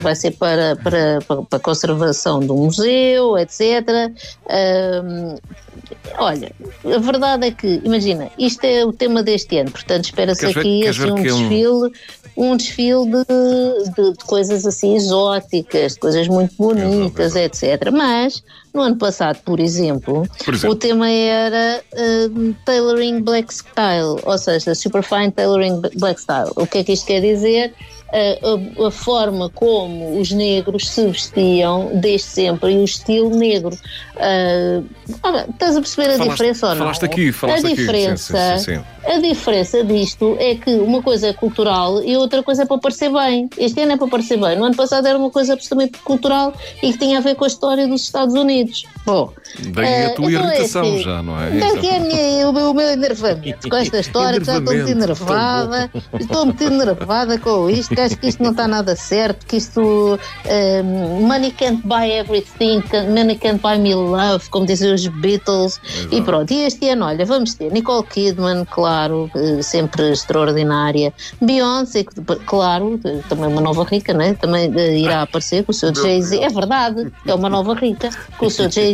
vai ser para a conservação do museu, etc. Olha, a verdade é que, imagina, isto é o tema deste ano, portanto espera-se aqui assim, um desfile de coisas assim exóticas, de coisas muito bonitas, etc. Mas, no ano passado, por exemplo, o tema era Tailoring Black Style, ou seja, Superfine Tailoring Black Style. O que é que isto quer dizer? A forma como os negros se vestiam desde sempre e o estilo negro. Estás a perceber a diferença ou não? Falaste aqui. Sim. A diferença disto é que uma coisa é cultural e outra coisa é para parecer bem. Este ano é para parecer bem. No ano passado era uma coisa absolutamente cultural e que tinha a ver com a história dos Estados Unidos. Bom, daí a tua irritação assim, já, não é? Daqui é o meu enervamento com esta história, que já estou muito enervada. Estou muito enervada com isto, que acho que isto não está nada certo, que isto money can't buy everything, money can't buy me love, como dizem os Beatles. Exato. E pronto, e este ano, olha, vamos ter Nicole Kidman, claro, sempre extraordinária, Beyoncé, claro, também uma nova rica, não é? Também irá aparecer com o seu Jay-Z, é verdade, é uma nova rica, com o seu Jay-Z.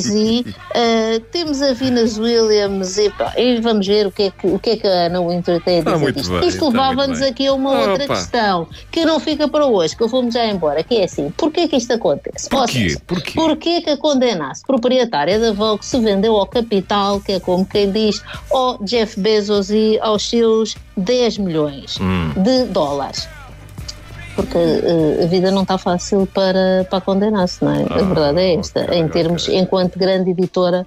Temos a Venus Williams e vamos ver o que é que a Anna Wintour tem a dizer disto. Isto levava-nos aqui a uma outra questão que não fica para hoje, que eu vou-me já embora, que é assim, porquê que isto acontece? Porquê que a condenasse proprietária da Vogue se vendeu ao capital, que é como quem diz, ao Jeff Bezos e aos seus 10 milhões de dólares? Porque a vida não está fácil para condenar-se, não é? A verdade é esta. Enquanto grande editora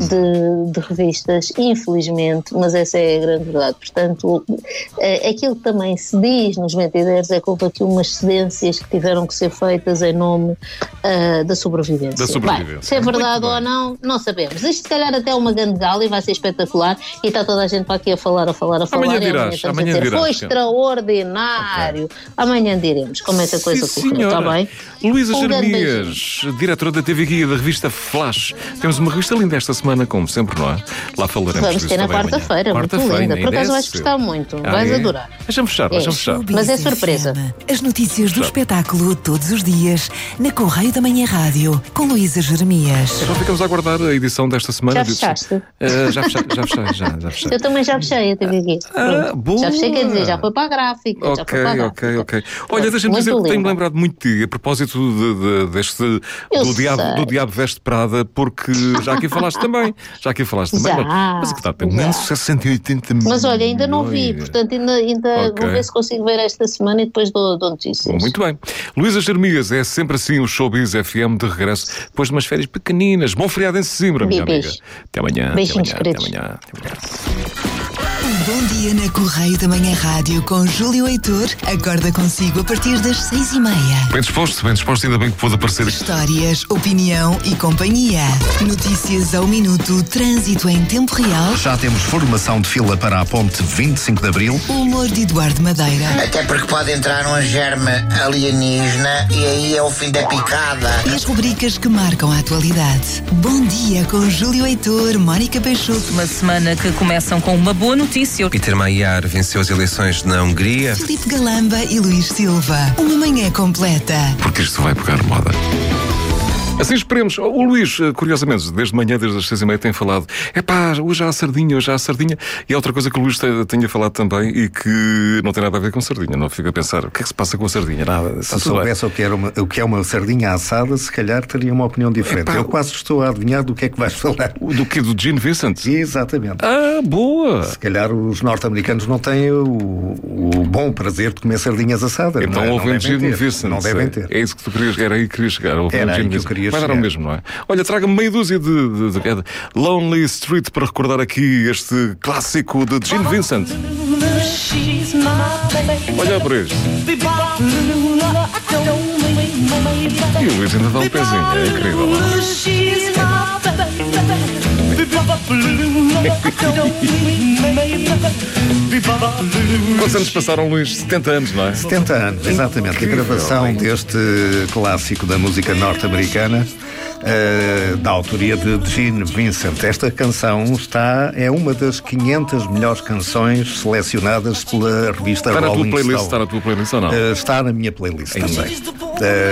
de revistas, infelizmente, mas essa é a grande verdade. Portanto, aquilo que também se diz nos mentideiros é que houve aqui umas cedências que tiveram que ser feitas em nome da sobrevivência. Bem, se é verdade ou não sabemos. Isto se calhar até é uma grande gala e vai ser espetacular e está toda a gente para aqui a falar. Amanhã dirás. Foi extraordinário. Okay. Amanhã diremos como é que a coisa correu, está bem? Luísa Jeremias, diretora da TV Guia da revista Flash. Temos uma revista linda esta semana, como sempre, não é? Lá falaremos. Vamos ter na quarta-feira, muito linda. Por acaso vais gostar muito, vais adorar. Deixa-me fechar. Mas é surpresa. As notícias do espetáculo todos os dias na Correio da Manhã Rádio, com Luísa Jeremias. Já ficamos a aguardar a edição desta semana. Já fechaste? Já fechei. Eu também já fechei a TV Guia. Boa. Já fechei, quer dizer, já foi para a gráfica. Ok. Olha, deixa-me dizer que tenho-me lembrado muito de ti, a propósito do Diabo Veste Prada, porque já aqui falaste também. Mas que está, tem um sucesso, 180 milhões. Mas olha, ainda não vi, portanto ainda vou ver se consigo ver esta semana e depois dou notícias. Muito bem. Luísa Jeremias, é sempre assim o Showbiz FM de regresso, depois de umas férias pequeninas. Bom feriado em Sesimbra, minha amiga. Até amanhã. Beijinhos, queridos. Até amanhã. Bom dia na Correio da Manhã Rádio com Júlio Heitor. Acorda consigo a partir das 6:30. Bem disposto, ainda bem que pôde aparecer. Histórias, opinião e companhia. Notícias ao minuto, trânsito em tempo real. Já temos formação de fila para a ponte 25 de Abril. O humor de Eduardo Madeira. Até porque pode entrar um germe alienígena e aí é o fim da picada. E as rubricas que marcam a atualidade. Bom dia com Júlio Heitor, Mónica Peixoto. Uma semana que começam com uma boa notícia. Peter Maiar venceu as eleições na Hungria. Filipe Galamba e Luís Silva. Uma manhã completa. Porque isto vai pegar moda. Assim esperemos. O Luís, curiosamente, desde manhã, desde as 6:30, tem falado: hoje há a sardinha. E há outra coisa que o Luís tenha falado também e que não tem nada a ver com sardinha. Não fica a pensar: o que é que se passa com a sardinha? Nada. Se soubesse o que é uma sardinha assada, se calhar teria uma opinião diferente. Eu quase estou a adivinhar do que é que vais falar. Do que? Do Gene Vincent? Exatamente. Boa! Se calhar os norte-americanos não têm o bom prazer de comer sardinhas assadas. Então ouvem Gene Vincent. Não devem ter. É isso que tu querias, era aí que querias chegar. Era aí que eu queria. Vai dar ao mesmo, não é? Olha, traga-me meia dúzia de Lonely Street para recordar aqui este clássico de Gene Vincent. Olha por isto. E o Luís ainda dá um pezinho, é incrível. Quantos anos passaram, Luís? 70 anos, não é? 70 anos, exatamente. Incrível. A gravação deste clássico da música norte-americana, da autoria de Gene Vincent. Esta canção é uma das 500 melhores canções selecionadas pela revista Rolling Stone. Está na tua playlist ou não? Está na minha playlist também.